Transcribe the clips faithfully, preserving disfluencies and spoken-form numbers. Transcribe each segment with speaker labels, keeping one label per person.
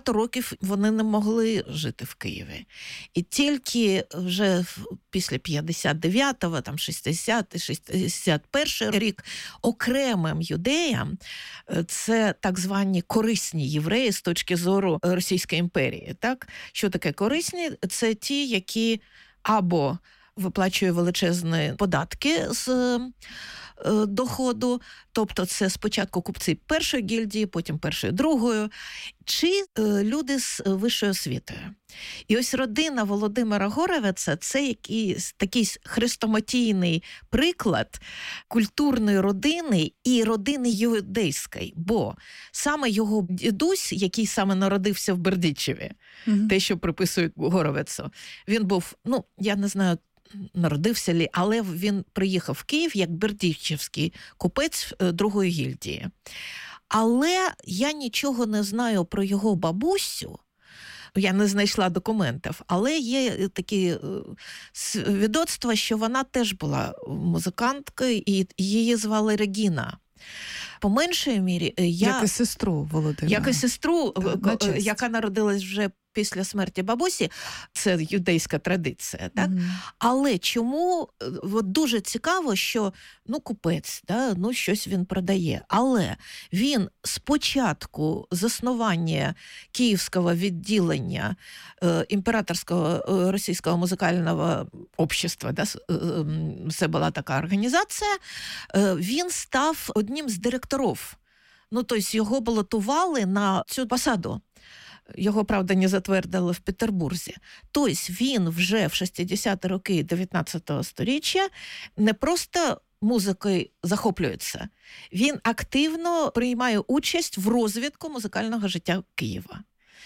Speaker 1: багато років вони не могли жити в Києві. І тільки вже після п'ятдесят дев'ятого, там шістдесятий, шістдесят перший рік окремим юдеям, це так звані корисні євреї з точки зору Російської імперії. Так? Що таке корисні? Це ті, які або виплачує величезні податки з е, доходу, тобто це спочатку купці першої гільдії, потім першої, другої, чи е, люди з вищою освітою. І ось родина Володимира Горовеца – це якийсь такий хрестоматійний приклад культурної родини і родини юдейської, бо саме його дідусь, який саме народився в Бердичеві, mm-hmm. те, що приписують Горовецу, він був, ну, я не знаю, народився лі, але він приїхав в Київ як бердичевський купець другої гільдії. Але я нічого не знаю про його бабусю, я не знайшла документів, але є такі свідоцтва, що вона теж була музиканткою, і її звали Регіна. По меншій мірі я...
Speaker 2: Як і сестру Володимира.
Speaker 1: Як і сестру,
Speaker 2: так,
Speaker 1: яка народилась вже після смерті бабусі, це юдейська традиція, так? Mm-hmm. Але чому, от дуже цікаво, що, ну, купець, да, ну, щось він продає, але він спочатку заснування Київського відділення е, імператорського е, російського музикального общества, да, е, це була така організація, е, він став одним з директорів. Ну, тобто його балотували на цю посаду. Його, правда, не затвердили в Петербурзі. Тобто він вже в шістдесяті роки дев'ятнадцятого сторіччя не просто музикою захоплюється, він активно приймає участь в розвитку музикального життя Києва.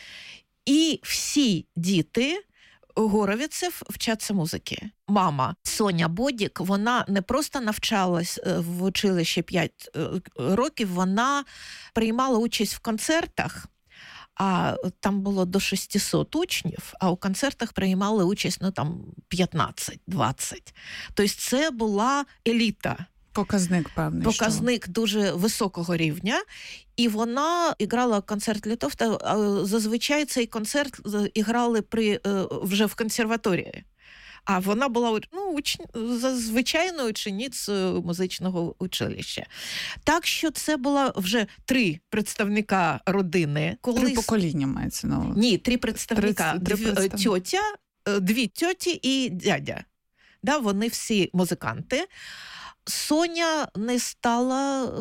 Speaker 1: І всі діти горовеців вчаться музики. Мама Соня Бодік, вона не просто навчалась в училищі п'ять років, вона приймала участь в концертах, а там було до шістсот учнів, а у концертах приймали участь, ну, там, п'ятнадцять-двадцять. Тобто це була еліта.
Speaker 2: Показник певний.
Speaker 1: Показник що? Дуже високого рівня. І вона іграла концерт Литовта, зазвичай цей концерт іграли при, вже в консерваторії. А вона була, ну, уч... звичайною ученицею музичного училища. Так що це була вже три представника родини. Колись...
Speaker 2: Три покоління мається на увазі.
Speaker 1: Ні, три представника.
Speaker 2: Три, три
Speaker 1: Дві,
Speaker 2: представник.
Speaker 1: тьотя, дві тьоті і дядя. Да, вони всі музиканти. Соня не стала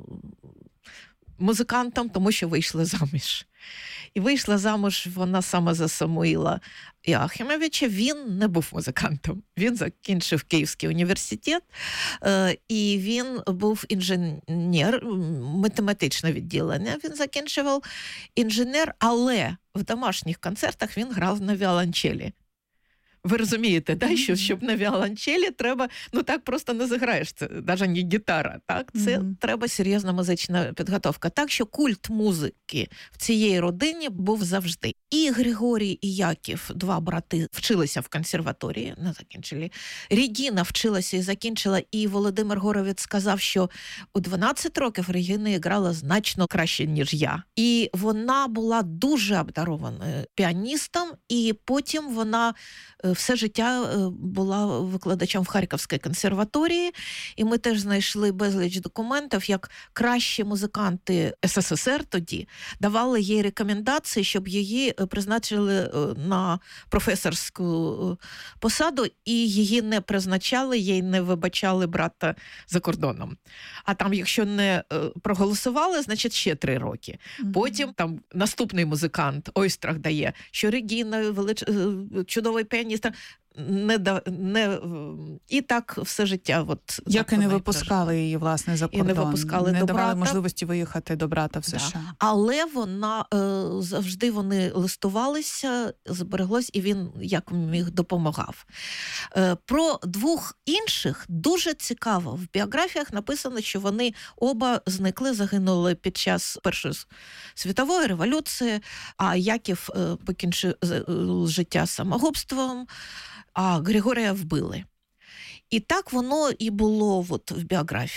Speaker 1: музикантом, тому що вийшла заміж. І вийшла замуж вона саме за Самуїла Іахімовича. Він не був музикантом. Він закінчив Київський університет, і він був інженер, математичне відділення він закінчував, інженер, але в домашніх концертах він грав на віолончелі. Ви розумієте, да, що щоб на віолончелі треба, ну так просто не заграєш, це навіть не гітара, так? Це mm-hmm. треба серйозна музична підготовка. Так що культ музики в цієї родині був завжди. І Григорій, і Яків, два брати, вчилися в консерваторії, не закінчили. Регіна вчилася і закінчила, і Володимир Горовець сказав, що у дванадцять років Регіна грала значно краще, ніж я. І вона була дуже обдарованою піаністом, і потім вона все життя була викладачем в Харківській консерваторії, і ми теж знайшли безліч документів, як кращі музиканти СССР тоді давали їй рекомендації, щоб її призначили на професорську посаду, і її не призначали, їй не вибачали брата за кордоном. А там, якщо не проголосували, значить ще три роки. Mm-hmm. Потім там наступний музикант Ойстрах дає, що Регіна велич... чудовий піаніст, не, не, і так все життя. От,
Speaker 2: як і не випускали її, власне, за кордон.
Speaker 1: І не випускали
Speaker 2: не
Speaker 1: до
Speaker 2: давали
Speaker 1: брата.
Speaker 2: можливості виїхати до брата в США.
Speaker 1: Да. Але вона, завжди вони листувалися, збереглось, і він як міг допомагав. Про двох інших дуже цікаво. В біографіях написано, що вони оба зникли, загинули під час Першої світової революції, а Яків покінчив життя самогубством, а Григорія вбили. І так воно і було от в біографіях.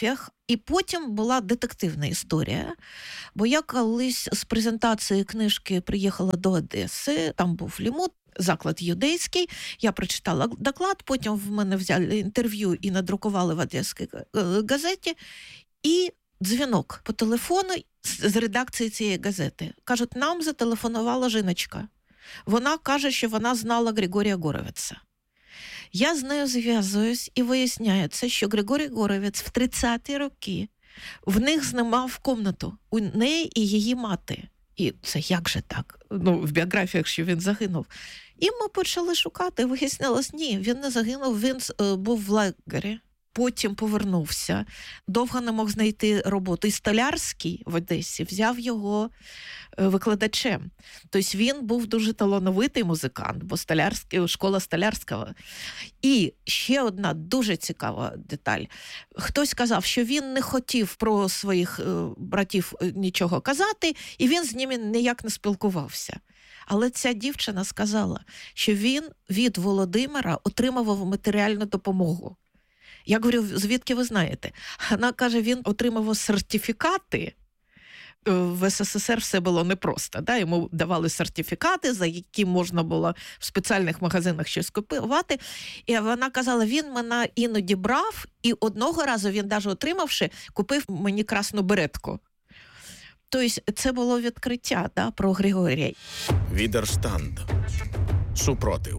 Speaker 1: І потім була детективна історія, бо я колись з презентації книжки приїхала до Одеси, там був Лімут, заклад юдейський, я прочитала доклад, потім в мене взяли інтерв'ю і надрукували в Одеській газеті, і дзвінок по телефону з редакції цієї газети. Кажуть, нам зателефонувала жіночка. Вона каже, що вона знала Григорія Горовіца. Я з нею зв'язуюсь і виясняється, що Григорій Горовець в тридцяті роки в них знімав кімнату, у неї і її мати. І це як же так? Ну, в біографіях, що він загинув. І ми почали шукати, вияснилось, ні, він не загинув, він е, був в лагері. Потім повернувся, довго не мог знайти роботу. І Столярський в Одесі взяв його викладачем. Тобто він був дуже талановитий музикант, бо Столярський, школа Столярського. І ще одна дуже цікава деталь. Хтось сказав, що він не хотів про своїх братів нічого казати, і він з ними ніяк не спілкувався. Але ця дівчина сказала, що він від Володимира отримував матеріальну допомогу. Я говорю, звідки ви знаєте? Вона каже, він отримав сертифікати. В СССР все було непросто. Да? Йому давали сертифікати, за які можна було в спеціальних магазинах щось купувати. І вона казала, він мене іноді брав, і одного разу він, навіть отримавши, купив мені красну беретку. Тобто це було відкриття, да, про Григорія.
Speaker 3: Відерштанд. Супротив.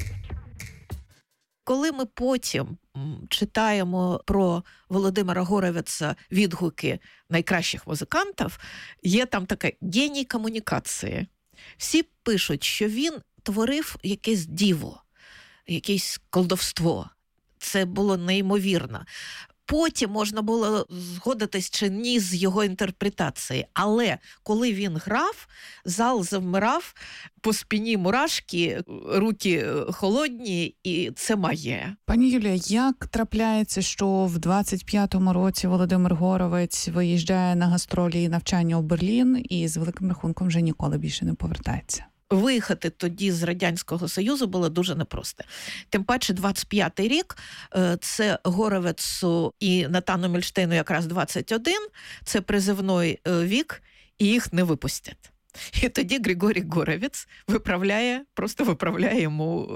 Speaker 1: Коли ми потім читаємо про Володимира Горовіца відгуки найкращих музикантів, є там така геній комунікації. Всі пишуть, що він творив якесь диво, якесь колдовство. Це було неймовірно. Потім можна було згодитись чи ні з його інтерпретації. Але коли він грав, зал завмирав, по спині мурашки, руки холодні, і це магія.
Speaker 2: Пані Юлія, як трапляється, що в двадцять п'ятому році Володимир Горовець виїжджає на гастролі і навчання у Берлін і з великим рахунком вже ніколи більше не повертається?
Speaker 1: Виїхати тоді з Радянського Союзу було дуже непросто. Тим паче двадцять п'ятий рік, це Горовецу і Натану Мільштейну якраз двадцять один, це призивний вік, і їх не випустять. І тоді Григорій Горовець виправляє, просто виправляє йому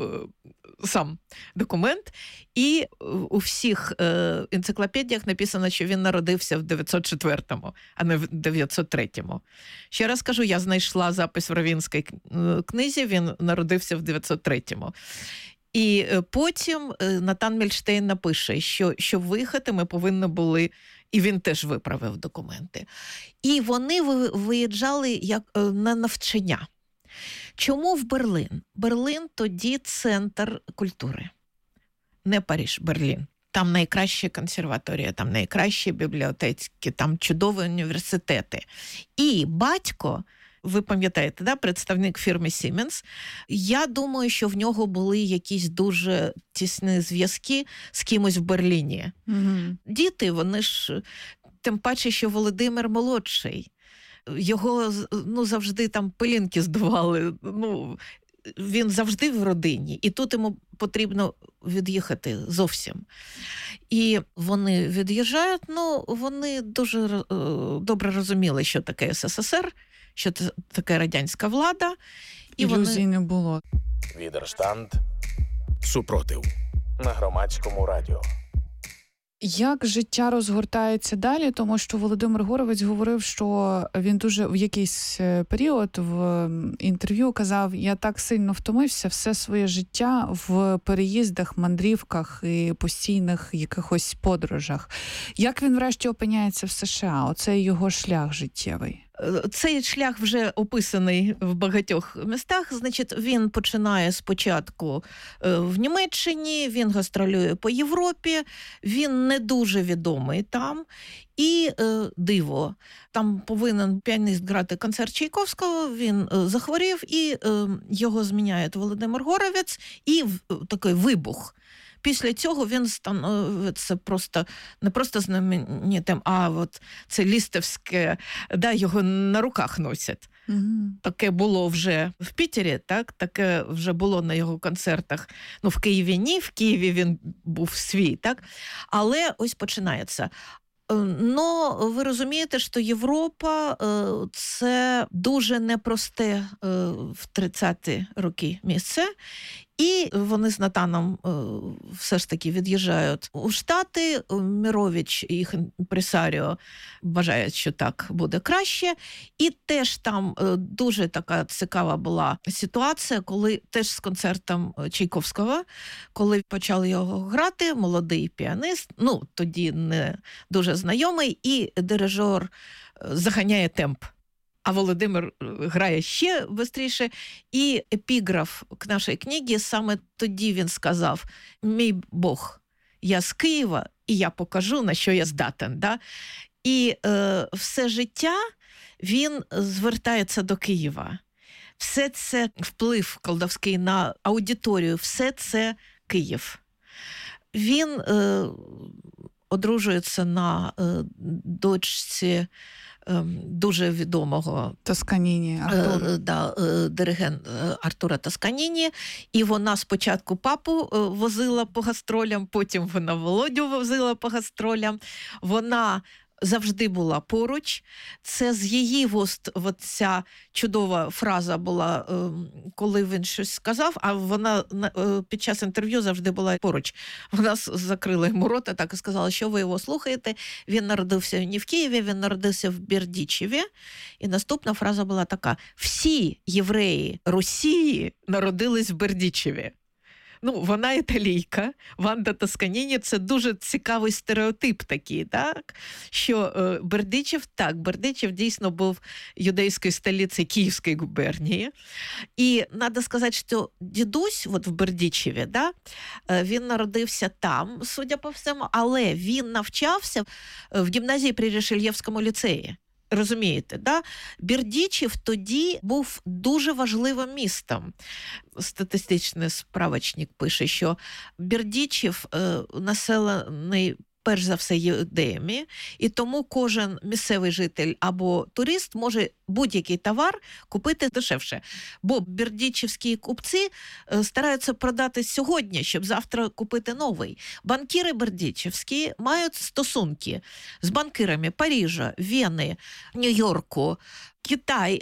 Speaker 1: сам документ, і у всіх е, енциклопедіях написано, що він народився в дев'ятсот четвертому, а не в дев'ятсот третьому. Ще раз кажу, я знайшла запис в Равінській книзі, він народився в дев'ятсот третьому. І потім Натан Мільштейн напише, що щоб виїхати, ми повинні були, і він теж виправив документи. І вони виїжджали як на навчання. Чому в Берлін? Берлін тоді центр культури. Не Париж, Берлін. Там найкращі консерваторії, там найкращі бібліотеки, там чудові університети. І батько, ви пам'ятаєте, да, представник фірми Siemens, я думаю, що в нього були якісь дуже тісні зв'язки з кимось в Берліні. Mm-hmm. Діти, вони ж, тим паче, що Володимир молодший. Його, ну, завжди там пилинки здували, ну, він завжди в родині, і тут йому потрібно від'їхати зовсім. І вони від'їжджають, ну, вони дуже е, добре розуміли, що таке СССР, що це таке радянська влада.
Speaker 2: І ілюзій вони... не було.
Speaker 3: Відерштанд. Супротив. На Громадському радіо.
Speaker 2: Як життя розгортається далі? Тому що Володимир Горовець говорив, що він дуже в якийсь період в інтерв'ю казав, я так сильно втомився все своє життя в переїздах, мандрівках і постійних якихось подорожах. Як він врешті опиняється в США? Оцей його шлях життєвий.
Speaker 1: Цей шлях вже описаний в багатьох містах. Значить, він починає спочатку в Німеччині, він гастролює по Європі, він не дуже відомий там. І е, диво, там повинен піаніст грати концерт Чайковського, він е, захворів, і е, його зміняє Володимир Горовець, і е, такий вибух. Після цього він становиться просто, не просто знаменитим, а от це лістовське, да, його на руках носять. Mm-hmm. Таке було вже в Пітері, так, таке вже було на його концертах. Ну, в Києві ні, в Києві він був свій, так. Але ось починається. Ну, ви розумієте, що Європа – це дуже непросте в тридцяті роки місце. І вони з Натаном все ж таки від'їжджають у Штати. Мірович, їх імпресаріо, вважають, що так буде краще. І теж там дуже така цікава була ситуація, коли теж з концертом Чайковського, коли почали його грати, молодий піаніст, ну, тоді не дуже знайомий, і дирижер заганяє темп. А Володимир грає ще швидше. І епіграф к нашій книгі, саме тоді він сказав: «Мій Бог, я з Києва, і я покажу, на що я здатен». Да? І е, все життя він звертається до Києва. Все це вплив колдовський на аудиторію, все це Київ. Він е, одружується на е, дочці дуже відомого
Speaker 2: Тосканіні, Артур.
Speaker 1: Е, да, е, диригент Артура Тосканіні. І вона спочатку папу возила по гастролям, потім вона Володю возила по гастролям. Вона завжди була поруч. Це з її вуст ця чудова фраза була, коли він щось сказав, а вона під час інтерв'ю завжди була поруч. Вона закрила йому рота, так і сказала, що ви його слухаєте. Він народився не в Києві, він народився в Бердичеві. І наступна фраза була така: всі євреї Росії народились в Бердичеві. Ну, вона італійка, Ванда Тосканіні – це дуже цікавий стереотип такий, так? Що е, Бердичев, так, Бердичев дійсно був юдейською столицею Київської губернії. І треба сказати, що дідусь от в Бердичеві, да, він народився там, судя по всьому, але він навчався в гімназії при Ришельєвському ліцеї. Розумієте, да? Бердичев тоді був дуже важливим містом. Статистичний справочник пише, що Бердичев е, населений перш за все євреями, і тому кожен місцевий житель або турист може будь-який товар купити дешевше. Бо бердичевські купці стараються продати сьогодні, щоб завтра купити новий. Банкіри бердичевські мають стосунки з банкірами Парижа, Вени, Нью-Йорку, Китай.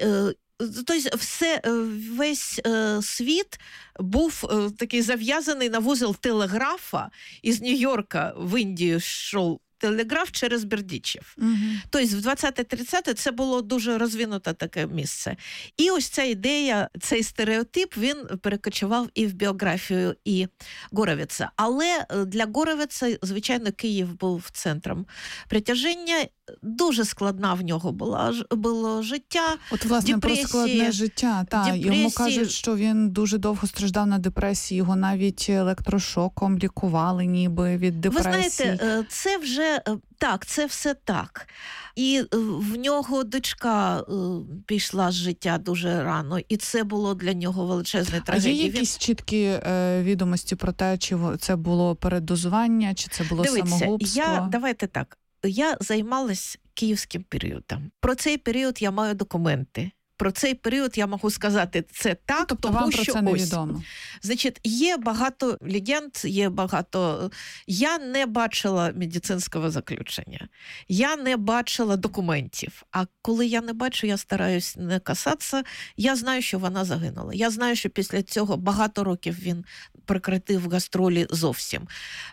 Speaker 1: Тобто все, весь е, світ був е, такий зав'язаний на вузол телеграфа. Із Нью-Йорка в Індію йшов телеграф через Бердичев. Угу. Тобто в двадцяті-тридцяті це було дуже розвинуте таке місце. І ось ця ідея, цей стереотип, він перекочував і в біографію, і Горовіца. Але для Горовіца, звичайно, Київ був центром притяження. Дуже складна в нього була, було життя.
Speaker 2: От, власне,
Speaker 1: депресії,
Speaker 2: про складне життя. Та,
Speaker 1: депресії.
Speaker 2: Йому кажуть, що він дуже довго страждав на депресії, його навіть електрошоком лікували ніби від депресії.
Speaker 1: Ви знаєте, це вже, так, це все так. І в нього дочка пішла з життя дуже рано, і це було для нього величезне трагедія.
Speaker 2: А є якісь він... чіткі е, відомості про те, чи це було передозування, чи це було
Speaker 1: Дивіться,
Speaker 2: самогубство?
Speaker 1: Я, давайте так. Я займалась київським періодом. Про цей період я маю документи. Про цей період я можу сказати це так, ну,
Speaker 2: тобто
Speaker 1: тому
Speaker 2: вам
Speaker 1: що
Speaker 2: про це невідомо.
Speaker 1: Значить, є багато легенд, є багато... Я не бачила медицинського заключення. Я не бачила документів. А коли я не бачу, я стараюсь не касатися. Я знаю, що вона загинула. Я знаю, що після цього багато років він прекратив гастролі зовсім.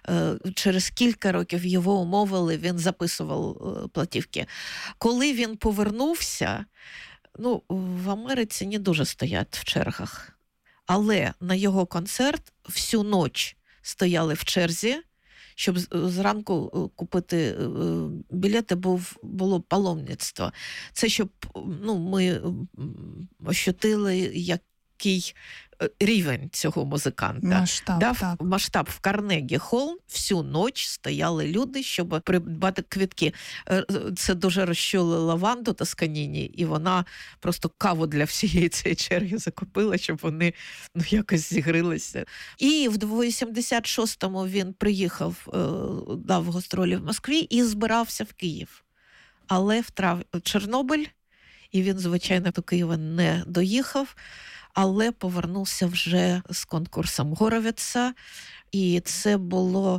Speaker 1: Через кілька років його умовили, він записував платівки. Коли він повернувся, ну, в Америці не дуже стоять в чергах. Але на його концерт всю ніч стояли в черзі, щоб зранку купити білети, був, було паломництво. Це щоб, ну, ми ощутили, який рівень цього музиканта.
Speaker 2: Масштаб,
Speaker 1: да,
Speaker 2: так.
Speaker 1: Масштаб в Карнегі Холл всю ніч стояли люди, щоб придбати квитки. Це дуже розчулило Ванду Тосканіні, і вона просто каву для всієї цієї черги закупила, щоб вони, ну, якось зігрилися. І в вісімдесят шостому він приїхав, дав гастролі в Москві і збирався в Київ. Але втрав Чорнобиль, і він, звичайно, до Києва не доїхав, але повернувся вже з конкурсом Горовіца. І це було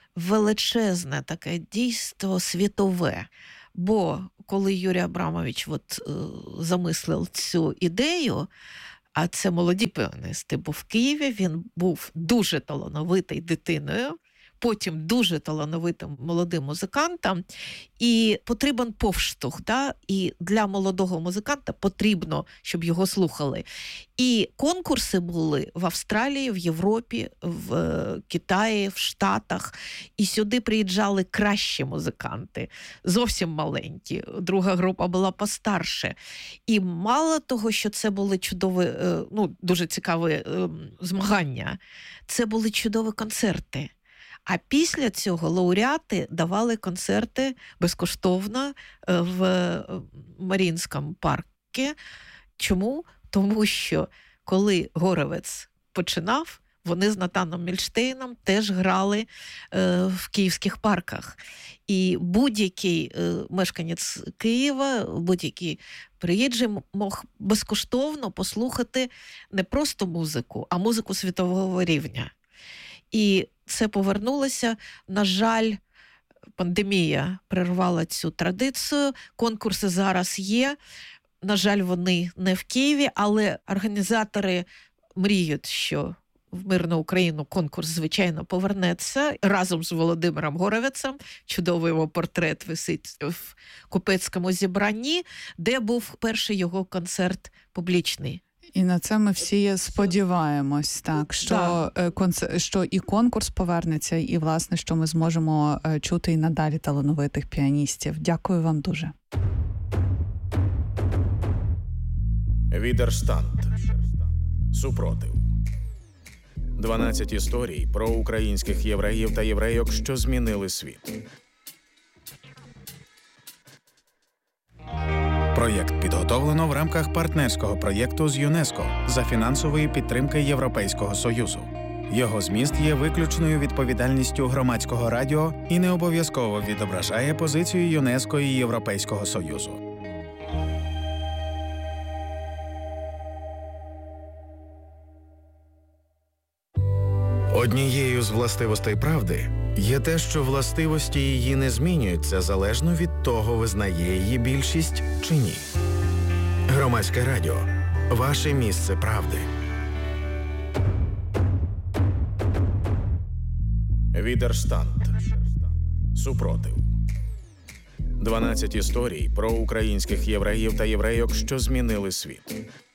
Speaker 1: величезне таке дійство світове. Бо коли Юрій Абрамович от, е, замислив цю ідею, а це молоді піаністи, бо в Києві він був дуже талановитий дитиною, потім дуже талановитим молодим музикантом, і потрібен повштовх. Да? І для молодого музиканта потрібно, щоб його слухали. І конкурси були в Австралії, в Європі, в Китаї, в Штатах. І сюди приїжджали кращі музиканти, зовсім маленькі. Друга група була постарше. І мало того, що це були чудові, ну, дуже цікаві змагання, це були чудові концерти. А після цього лауреати давали концерти безкоштовно в Маріїнському парку. Чому? Тому що коли Горовець починав, вони з Натаном Мільштейном теж грали е, в київських парках. І будь-який е, мешканець Києва, будь-який приїжджий мог безкоштовно послухати не просто музику, а музику світового рівня. І це повернулося. На жаль, пандемія перервала цю традицію. Конкурси зараз є. На жаль, вони не в Києві, але організатори мріють, що в мирну Україну конкурс, звичайно, повернеться разом з Володимиром Горовецем. Чудовий його портрет висить в Купецькому зібранні, де був перший його концерт публічний.
Speaker 2: І на це ми всі сподіваємось, так, що, да. концерт, що і конкурс повернеться, і, власне, що ми зможемо чути і надалі талановитих піаністів. Дякую вам дуже.
Speaker 3: Відерштанд. Супротив. дванадцять історій про українських євреїв та єврейок, що змінили світ. Проєкт підготовлено в рамках партнерського проєкту з ЮНЕСКО за фінансової підтримки Європейського Союзу. Його зміст є виключною відповідальністю Громадського радіо і не обов'язково відображає позицію ЮНЕСКО і Європейського Союзу. Однією з властивостей правди є те, що властивості її не змінюються залежно від того, визнає її більшість чи ні. Громадське радіо – ваше місце правди. Відерштанд. Супротив. дванадцять історій про українських євреїв та єврейок, що змінили світ.